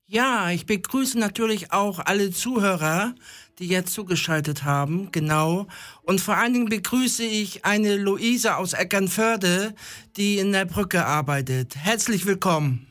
Ja, ich begrüße natürlich auch alle Zuhörer, die jetzt zugeschaltet haben, genau. Und vor allen Dingen begrüße ich eine Luise aus Eckernförde, die in der Brücke arbeitet. Herzlich willkommen.